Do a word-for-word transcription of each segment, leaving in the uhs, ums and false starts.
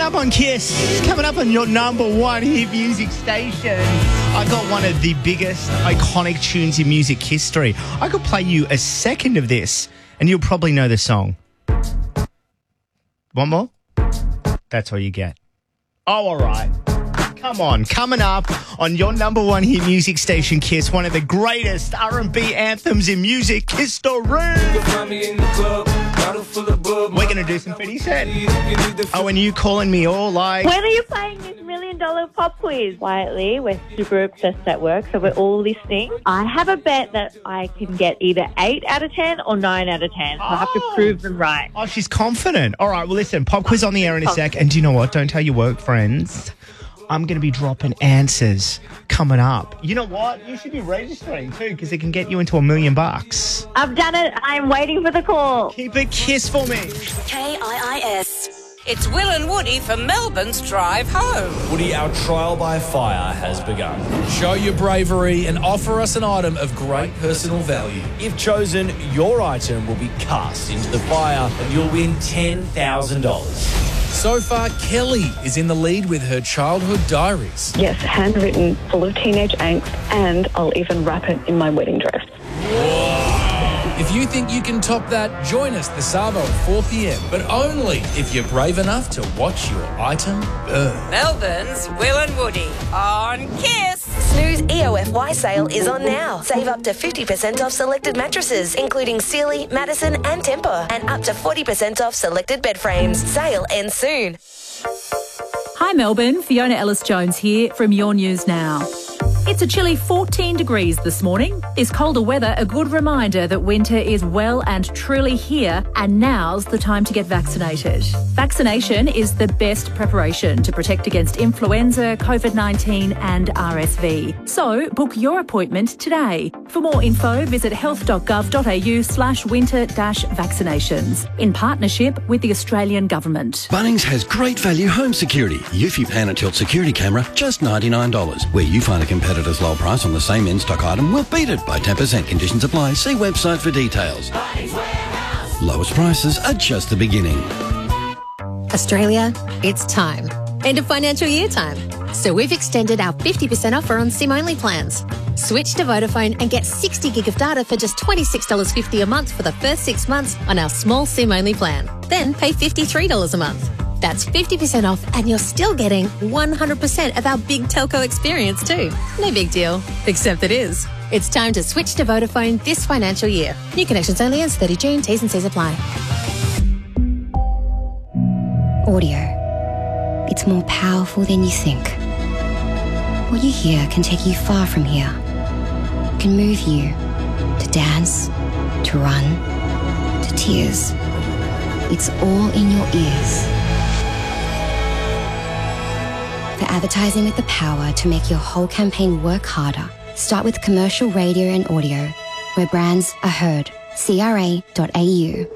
up on Kiss, coming up on your number one hit music station. I got one of the biggest iconic tunes in music history. I could play you a second of this and you'll probably know the song. One more? That's all you get. Oh, all right. Come on, coming up on your number one hit music station, Kiss, one of the greatest R and B anthems in music history. We're going to do some fifty Cent. Oh, and you calling me all like... When are you playing this million dollar pop quiz? Quietly, we're super obsessed at work, so we're all listening. I have a bet that I can get either eight out of ten or nine out of ten. So I have to prove them right. Oh, she's confident. All right, well, listen, pop quiz on the air in a sec. And do you know what? Don't tell your work friends. I'm going to be dropping answers coming up. You know what? You should be registering too because it can get you into a million bucks. I've done it. I'm waiting for the call. Keep it Kiss for me. K I I S. It's Will and Woody for Melbourne's Drive Home. Woody, our trial by fire has begun. Show your bravery and offer us an item of great personal value. If chosen, your item will be cast into the fire and you'll win ten thousand dollars. So far, Kelly is in the lead with her childhood diaries. Yes, handwritten, full of teenage angst, and I'll even wrap it in my wedding dress. Whoa. If you think you can top that, join us this Savo at four p.m, but only if you're brave enough to watch your item burn. Melbourne's Will and Woody on Kiss. Snooze E O F Y sale is on now. Save up to fifty percent off selected mattresses, including Sealy, Madison and Tempur, and up to forty percent off selected bed frames. Sale ends soon. Hi Melbourne, Fiona Ellis-Jones here from Your News Now. It's a chilly fourteen degrees this morning. Is colder weather a good reminder that winter is well and truly here, and now's the time to get vaccinated? Vaccination is the best preparation to protect against influenza, COVID nineteen and R S V. So book your appointment today. For more info, visit health.gov.au slash winter dash vaccinations in partnership with the Australian Government. Bunnings has great value home security. Eufy Pan and Tilt security camera, just ninety-nine dollars. Where you find a competitor's low price on the same in-stock item, we'll beat it by ten percent. Conditions apply. See website for details. Lowest prices are just the beginning. Australia, it's time. End of financial year time. So we've extended our fifty percent offer on SIM-only plans. Switch to Vodafone and get sixty gig of data for just twenty-six dollars fifty a month for the first six months on our small SIM-only plan. Then pay fifty-three dollars a month. That's fifty percent off and you're still getting one hundred percent of our big telco experience too. No big deal, except it is. It's time to switch to Vodafone this financial year. New connections only ends thirtieth of June. T's and C's apply. Audio. It's more powerful than you think. What you hear can take you far from here. It can move you to dance, to run, to tears. It's all in your ears. For advertising with the power to make your whole campaign work harder, start with commercial radio and audio, where brands are heard. C R A dot A U.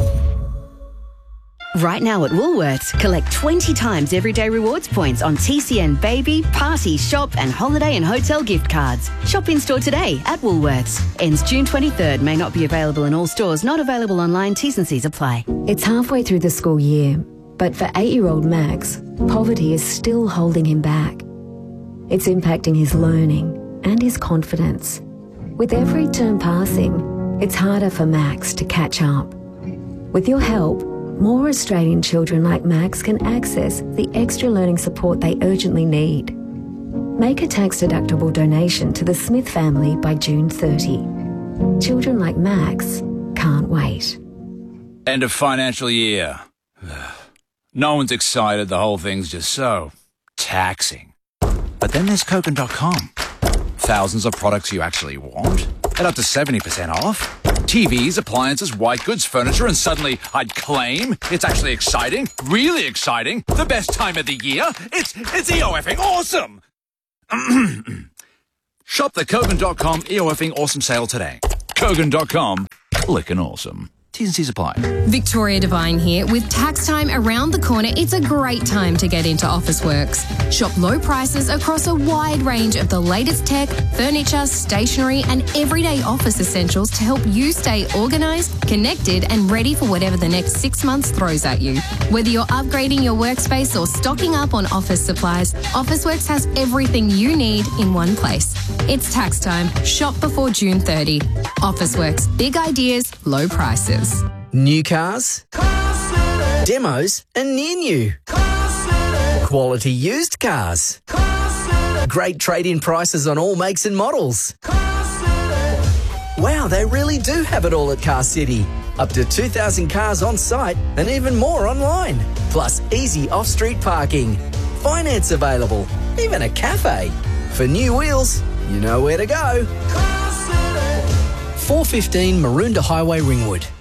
Right now at Woolworths, collect twenty times everyday rewards points on T C N baby, party, shop and holiday and hotel gift cards. Shop in-store today at Woolworths. Ends June twenty-third. May not be available in all stores. Not available online. T's and C's apply. It's halfway through the school year, but for eight-year-old Max, poverty is still holding him back. It's impacting his learning and his confidence. With every term passing, it's harder for Max to catch up. With your help, more Australian children like Max can access the extra learning support they urgently need. Make a tax-deductible donation to the Smith family by June thirtieth. Children like Max can't wait. End of financial year. No one's excited. The whole thing's just so taxing. But then there's Kogan dot com. Thousands of products you actually want at up to seventy percent off. T Vs, appliances, white goods, furniture, and suddenly I'd claim it's actually exciting, really exciting, the best time of the year. It's it's EOFing awesome. Shop the Kogan dot com EOFing awesome sale today. Kogan dot com, clickin' awesome. T's and C's apply. Victoria Devine here. With tax time around the corner, it's a great time to get into Officeworks. Shop low prices across a wide range of the latest tech, furniture, stationery and everyday office essentials to help you stay organised, connected and ready for whatever the next six months throws at you. Whether you're upgrading your workspace or stocking up on office supplies, Officeworks has everything you need in one place. It's tax time. Shop before June thirtieth. Officeworks. Big ideas, low prices. New cars, demos and near new. Quality used cars. Great trade-in prices on all makes and models. Wow, they really do have it all at Car City. Up to two thousand cars on site and even more online. Plus easy off-street parking. Finance available. Even a cafe. For new wheels, you know where to go. four fifteen Maroondah Highway, Ringwood.